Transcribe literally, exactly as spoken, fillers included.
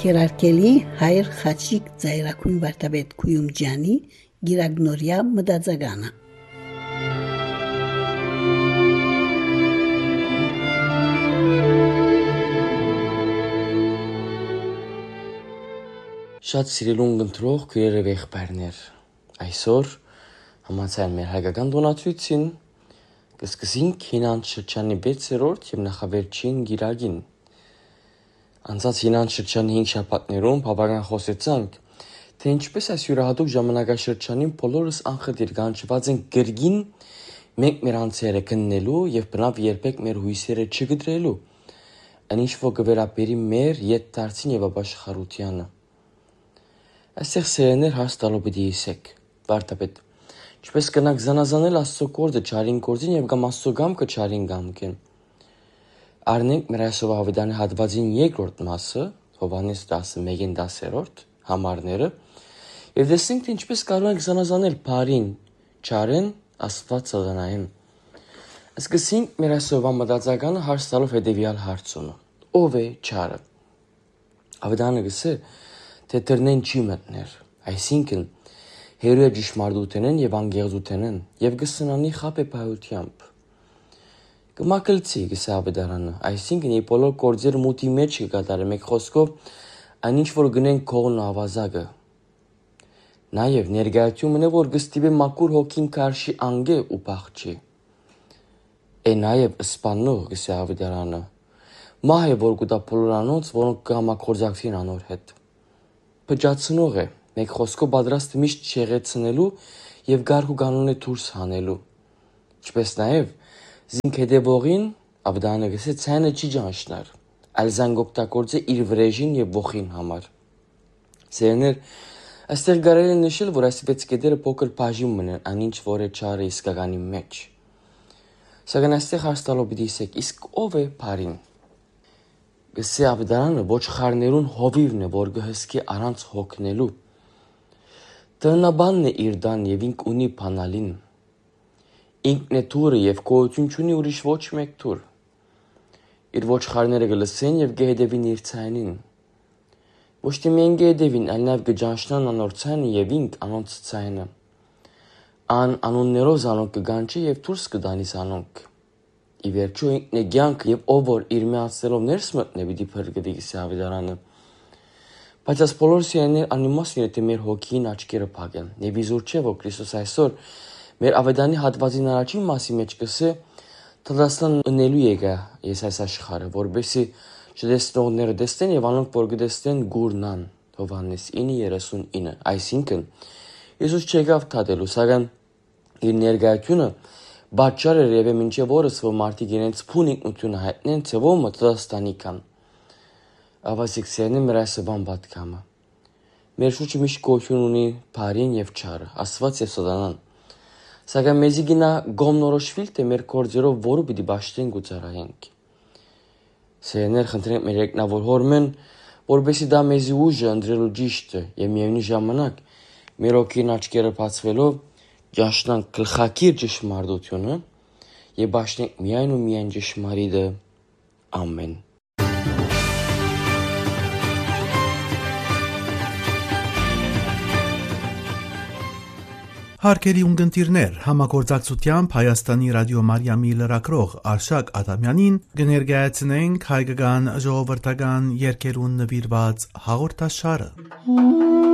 Ընկերարկելի հայր խաչիկ ծայրակույն վարտաբեդ Քույումջյանի գիրագնորյա մտածագանը։ Շատ սիրելուն գնտրող քույրերը եղբայրներ, այսօր համաձայն մեր հայկական տոնացույցին կսկսենք հինանց շրջանի վեցերորդ և նախավերջին գիրագին։ Անցած հինանց շրջանի հինգ շաբաթներում բավական խոսեցանք, թե ինչպես այս յուրահատուկ ժամանակաշրջանին բոլորս անխտիր կանչված ենք գրգին մենք մեր անձերը քննելու և բնավ երբեք մեր հույսերը չգտրելու, այնինչ որ կվերաբերի մեր ետդարձին և ապաշխարությանը։ Այստեղ սերեներ հարց տալու պիտի իսեք, վարդապետ, ինչպես կնանք զանազանել Աստծո գործը չարին գործին և կամ Աստծո կամքը չարին կամքին։ Առնենք մեր այսօր ավետարանի հատվածին երկրորդ մասը, Հովհաննես տասնմեկին դասերորդ համարները, և տեսնենք, թե ինչպես կարող ենք զանազանել բարին, չարին, Աստված սատանային։ Սկսենք մեր այսօրվա մտածականը հարց տալով հետևյալ հարցումը. ո՞վ է չարը։ Ավետարանը գսե, թե դռնեն չի մտներ, այսինքն հերույա ճշմարտութենեն և անգեղծութենեն և կսնանի խաբեբայությամբ։ Կմակլցի գսե ավետարանը, այսինքն երբ բոլոր գործերը մութի մեջ կկատարի, մեկ խոսքով այն ինչ որ գնենք քողն ու ավազակը։ Նաև ներկայացումն է, որ կստիպե մաքուր հոգին քարշի անգե ու բախչի։ Է նաև սպանող գսե ավետարանը, մահ է որ կուտա բոլոր անոնց, որոնք կհամագործակցին անոր հետ։ Փճացնող է, մեկ խոսքով պատրաստ միշտ շեղեցնելու և գարկ ու կանոնը դուրս հանելու։ Ինչպես նաև զինք հետևողին ավետարանը գսե ցայնը չի ճանչնար, այլ զանգ օգտագործե իր վրեժին և ոխին համար։ Սերներ, այստեղ կարելի է նշել, որ այս վեց կետերը փոքր բաժին մնեն այն ինչ որ է չարը իսկականի մեջ։ Սակայն այստեղ հարց տալով պիտի իսեք, իսկ ով է բարին։ Գսե ավետարանը ոչխարներուն հովիվն է, որ կհսկի առանց հոգնելու։ Տնաբանն է իր տան և ինք ունի բանալին։ Ինքն է թուրը և գոյություն չունի ուրիշ ոչ մեկ թուր։ Իր ոչխարները կլսեն և կհետևին իր ցայնին։ Ոչ թե միայն կհետևին, այլ նաև կճանչնան անոր ցայնը և ինք անոնց ցայնը։ Ան անուններով զանոնք կկանչի և դուրս կտանի զանոնք։ Ի վերջո ինքն է կյանքը և ով որ իր միացնելով ներս մտնե պիտի փրկվի գսե ավետարանը։ Բայց այս բոլոր սիրելիներ անիմաստն է, թե մեր հոգին աչքերը փակեն։ Եվ իզուր չէ, որ Քրիստոս այսօր մեր ավետարանի հատվածին առաջին մասի մեջ կսե դատաստան ընելու եկա ես այս աշխարհը, որպեսզի չտեսնողները տեսնեն և անոնք որ կտեսնեն գուրնան։ Հովհաննես ինը երեսունինը։ Այսինքն Հիսուս չեկավ դատելու, սակայն իր ներկայությունը պատճառ էր եւ մինչև օրս որ մարդիկ իրենց փուն ինքնությունը հայտնեն, թե ոմը դատաստանի կան։ Ավասիկ սերն մեր այսօրվան պատկամը։ Մեր շուրջը միշտ գոյություն ունի բարին և չարը, Աստված և սատանան։ Սակայն մեզի գինա գոմնորոշվիլ, թե մեր գործերով որը պիտի պաշտենք ու ծառայենք։ Սերներ խնդրենք մեր երկնավոր Հորմեն, որպեսզի դա մեզի ուժը ընտրելու ճիշտը և միևնույն ժամանակ մեր հոգին աչքերը բացվելով ճանչնանք գլխակիր ճշմարտությունը և պաշտենք միայն ու միայն ճշմարիտը։ Ամեն։ Հարգելի ունկնդիրներ, համագործակցությամբ Հայաստանի ռադիո Մարիամի լրագրող Արշակ Ադամյանին կներկայացնենք հայկական ժողովրդական երգերուն նվիրված հաղորդաշարը։